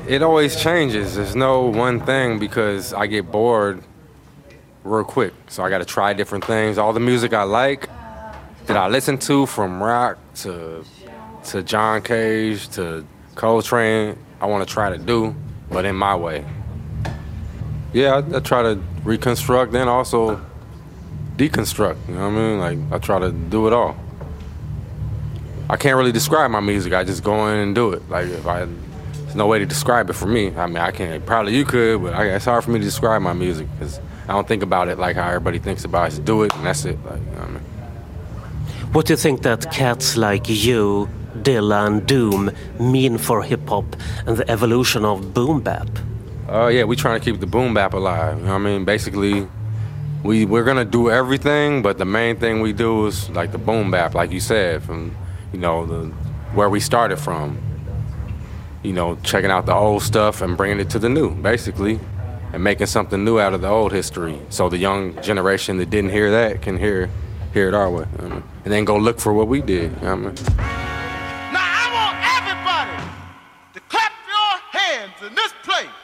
It always changes. There's no one thing because I get bored real quick. So I got to try different things. All the music I like that I listen to, from rock to John Cage to Coltrane, I want to try to do, but in my way. Yeah, I try to reconstruct and also deconstruct. You know what I mean? Like, I try to do it all. I can't really describe my music. I just go in and do it. Like, there's no way to describe it for me. I mean, I can't. Probably you could, but it's hard for me to describe my music because I don't think about it like how everybody thinks about it. Just do it, and that's it. Like, you know what I mean? What do you think that cats like you, Dilla and Doom mean for hip-hop and the evolution of boom bap? Yeah, we trying to keep the boom bap alive. You know what I mean? Basically, we're gonna do everything, but the main thing we do is like the boom bap, like you said, from where we started from. You know, checking out the old stuff and bringing it to the new, basically, and making something new out of the old history, so the young generation that didn't hear that can hear it our way, you know? And then go look for what we did. You know what I mean? Now I want everybody to clap your hands in this place.